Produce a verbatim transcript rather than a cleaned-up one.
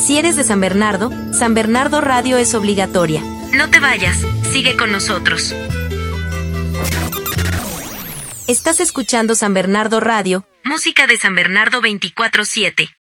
Si eres de San Bernardo, San Bernardo Radio es obligatoria. No te vayas, sigue con nosotros. Estás escuchando San Bernardo Radio, música de San Bernardo veinticuatro siete.